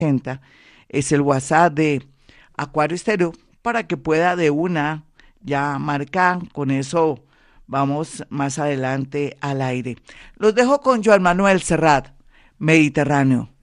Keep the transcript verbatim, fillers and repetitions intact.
Es el WhatsApp de Acuario Estéreo para que pueda de una ya marcar. Con eso vamos más adelante al aire. Los dejo con Joan Manuel Serrat, Mediterráneo.